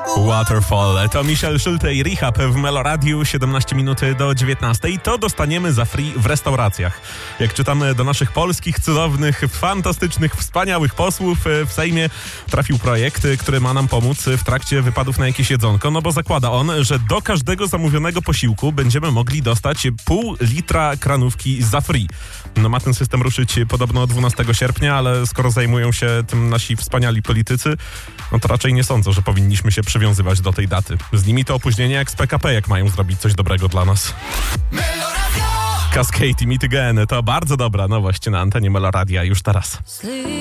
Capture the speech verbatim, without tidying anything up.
Waterfall. To Michel Schulte i Rehab w Meloradiu, siedemnaście minut do dziewiętnastej. To dostaniemy za free w restauracjach. Jak czytamy do naszych polskich, cudownych, fantastycznych, wspaniałych posłów, w Sejmie trafił projekt, który ma nam pomóc w trakcie wypadów na jakieś jedzonko, no bo zakłada on, że do każdego zamówionego posiłku będziemy mogli dostać pół litra kranówki za free. No ma ten system ruszyć podobno dwunastego sierpnia, ale skoro zajmują się tym nasi wspaniali politycy, no to raczej nie sądzę, że powinniśmy się przywiązywać do tej daty. Z nimi to opóźnienie jak z P K P, jak mają zrobić coś dobrego dla nas. Cascade i Meet Again to bardzo dobra nowość na antenie Meloradia już teraz.